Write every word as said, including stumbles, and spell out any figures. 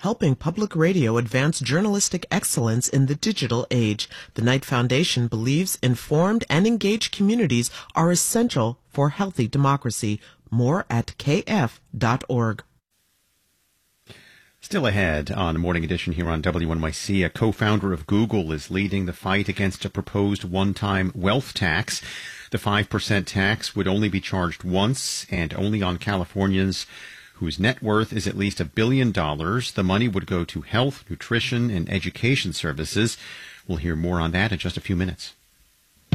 helping public radio advance journalistic excellence in the digital age. The Knight Foundation believes informed and engaged communities are essential for healthy democracy. More at k f dot org. Still ahead on the Morning Edition here on W N Y C, a co-founder of Google is leading the fight against a proposed one-time wealth tax. The five percent tax would only be charged once and only on Californians whose net worth is at least a billion dollars. The money would go to health, nutrition, and education services. We'll hear more on that in just a few minutes.